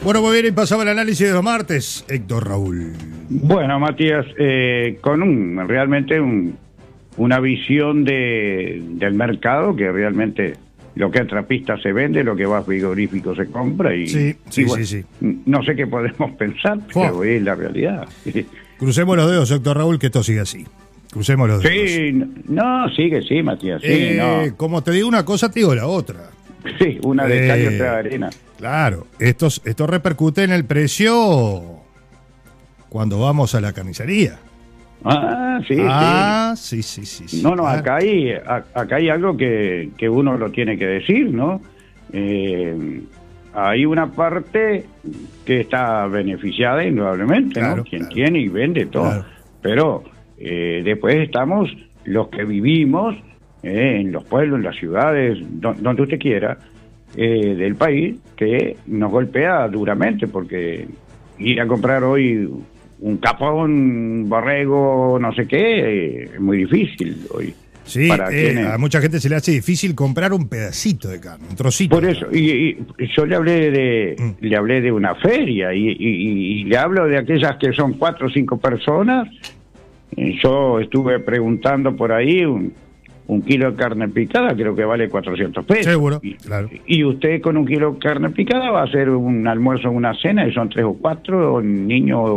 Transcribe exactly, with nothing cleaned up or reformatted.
Bueno, muy bien, y pasaba el análisis de los martes, Héctor Raúl. Bueno, Matías, eh, con un realmente un, una visión de, del mercado que realmente lo que a trapista se vende, lo que va a frigorífico se compra y, sí, sí, y bueno, sí, sí. No sé qué podemos pensar, pero oh. es la realidad. Crucemos los dedos, Héctor Raúl, que esto sigue así. Crucemos los dedos. Sí, no, sigue, sí, Matías. Sí, eh, no. Como te digo una cosa, te digo la otra. Sí, una de cal y eh, otra de arena. Claro, esto, esto repercute en el precio cuando vamos a la carnicería. Ah, sí, ah, sí. sí, sí, sí. No, no, claro. acá hay, acá hay algo que, que uno lo tiene que decir, ¿no? Eh, hay una parte que está beneficiada indudablemente, claro, ¿no? Quien claro. tiene y vende todo. Claro. Pero eh, después estamos los que vivimos eh, en los pueblos, en las ciudades, do, donde usted quiera, eh, del país, que nos golpea duramente, porque ir a comprar hoy un capón, un borrego, no sé qué, eh, es muy difícil hoy. Sí, para eh, quienes... a mucha gente se le hace difícil comprar un pedacito de carne, un trocito. Por eso, y, y yo le hablé de mm. le hablé de una feria y, y, y le hablo de aquellas que son cuatro o cinco personas. Yo estuve preguntando por ahí un, un kilo de carne picada, creo que vale cuatrocientos pesos. Seguro, y, claro. Y usted con un kilo de carne picada va a hacer un almuerzo o una cena y son tres o cuatro niños